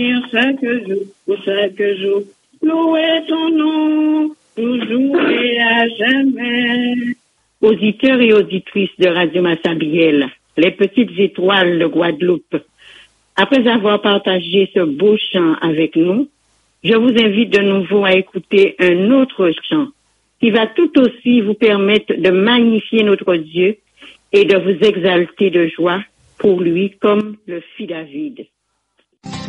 chaque jour, louer ton nom, toujours et à jamais. Auditeurs et auditrices de Radio Massabielle, les petites étoiles de Guadeloupe, après avoir partagé ce beau chant avec nous, je vous invite de nouveau à écouter un autre chant qui va tout aussi vous permettre de magnifier notre Dieu et de vous exalter de joie pour lui comme le fit David.